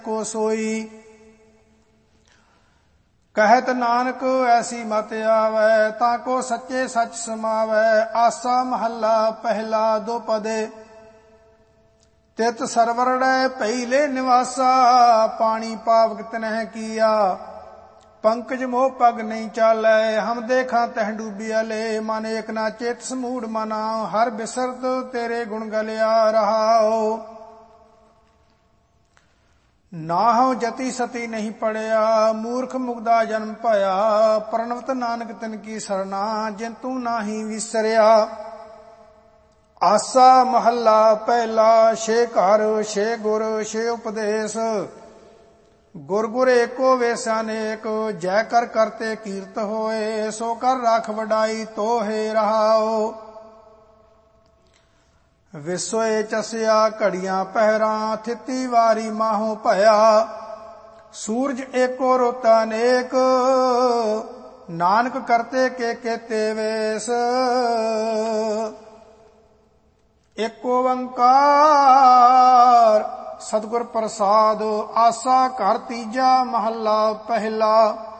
को सोई। कहत नानक ऐसी मत आवै, ताको सच्चे सच समावै। आसा महला पहला दो पदे, तित सरवरड़ै पहले निवासा। पानी पावक तिनह किया, पंकज मोह पग नहीं चालै। हम देखा तह डूबियाले, मन एक ना चेत समूढ़ मना। हर बिसरत तेरे गुण गलिया रहाओ। नाहु जति सती नहीं पड़िया, मूर्ख मुग्धा जन्म पाया। प्रणवत नानक तिन की सरना, जिन तू नाही विसरिया। आसा महला पहला, छे घर छे गुर छे उपदेश। गुर गुर एको वेस अनेक, जय कर करते कीर्त होए। सो कर राख वडाई तो हे रहाओ। विसोए चसिया घड़ियां पहरा, थिती वारी माहो भया। सूरज एको रोता अनेक, नानक करते के केते वेस। एक ओंकार सतगुर प्रसाद, आसा घर तीजा महला पहला।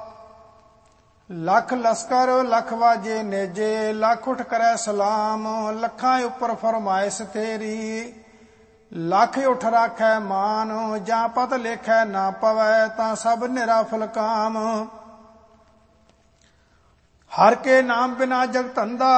लख लश्कर लख वाजे नेजे, लख उठ करे सलाम। लखां उपर फरमाइश तेरी, लख उठ राखै मान। जां पत लेखै ना पवै, तां सब निराफल काम। हर के नाम बिना जग धंधा,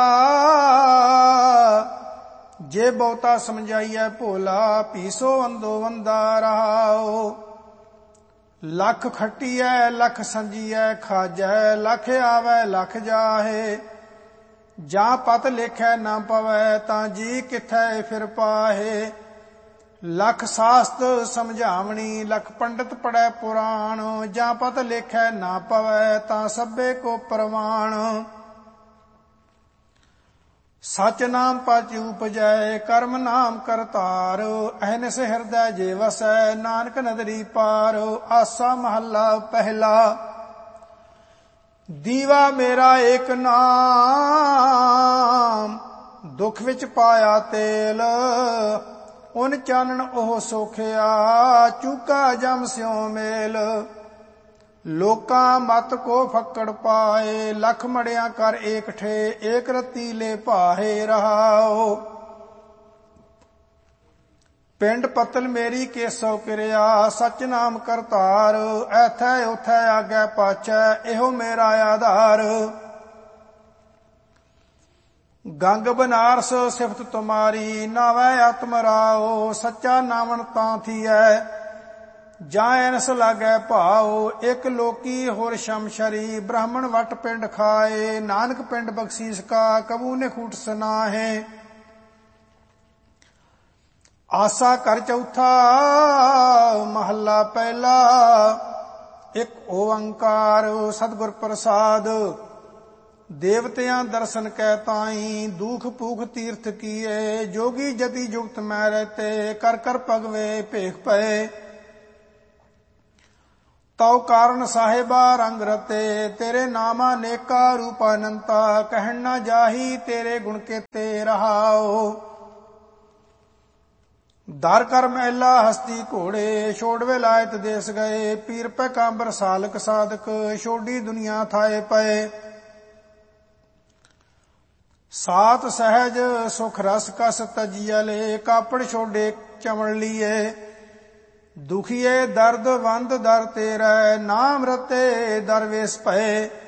जे बहुता समझाइए भोला। पीसो अंदो वंदा रहाओ। लख खटिए लख संजीए खाजै, लख आवै लख जाहे। जां पत लेखै ना पवै, तां जी किथै फिर पाहे। लख शास्त्र समझावणी, लख पंडित पढ़ै पुराण। जां पत लेखै ना पवै, तां सभे को प्रमाण। सच नाम पच उपजै, कर्म नाम करतार। अहनिस हृदय जे वसै, नानक नदरी पार। आसा महला पहला, दीवा मेरा एक नाम। दुख विच पाया तेल, उन चानन ओह सोखिया। चूका जम स्यों मेल, लोकां मत को फक्कड़ पाए। लख मड़िया कर एक ठे, एक रत्ती ले पाहे रहाओ। पिंड पतल मेरी केसो किरिया, सच नाम करतार। ऐथै उथै आगे पाछै, एहो मेरा आधार। गंग बनारस सिफत तुम्हारी, नावै आत्म राओ। सच्चा नामन तां थीऐ, ਜਾਂ ਐਨਸ ਲਾਗੈ ਭਾਉ। ਇੱਕ ਲੋਕੀ ਹੋਰ ਸ਼ਮਸ਼ਰੀ, ਬ੍ਰਾਹਮਣ ਵਟ ਪਿੰਡ ਖਾਏ। ਨਾਨਕ ਪਿੰਡ ਬਖਸ਼ੀਸ ਕਾ, ਕਬੂ ਨੇ ਖੂਟ ਸੁਨਾਹੇ। ਆਸਾ ਕਰ ਚੌਥਾ ਮਹੱਲਾ ਪਹਿਲਾ। ਇੱਕ ਓੰਕਾਰ ਸਤਿਗੁਰ ਪ੍ਰਸਾਦ। ਦੇਵਤਿਆਂ ਦਰਸ਼ਨ ਕੈ ਤਾਈ, ਦੁਖ ਭੂਖ ਤੀਰਥ ਕੀਏ। ਜੋਗੀ ਜਤੀ ਜੁਗਤ ਮੈਂ ਰਹਤੇ, ਕਰ ਕਰ ਭਗਵੇ ਭੇਖ ਪਏ। ਤਉ ਕਾਰਨ ਸਾਹਿਬਾ ਰੰਗ ਰਤੇ, ਤੇਰੇ ਨਾਮਾ ਨੇਕਾ ਰੂਪ ਅਨੰਤਾ। ਕਹਿਣ ਨਾ ਜਾਹੀ ਤੇਰੇ ਗੁਣ ਕੇਤੇ ਰਹਾਓ। ਦਰ ਕਰ ਮਹਿਲਾ ਹਸਤੀ ਘੋੜੇ, ਛੋੜਵੇ ਲਾਇਤ ਦੇਸ ਗਏ। ਪੀਰ ਪੈ ਕਾਂਬਰ ਸਾਲਕ ਸਾਧਕ, ਛੋਡੀ ਦੁਨੀਆ ਥਾਏ ਪਏ। ਸਾਤ ਸਹਿਜ ਸੁਖ ਰਸ ਕਸ ਤਜੀਅਲੇ, ਕਾਪੜ ਛੋਡੇ ਚਮੜ ਲੀਏ। दुखिए दर्द वंद दर तेरै, नाम रते दरवेश भये।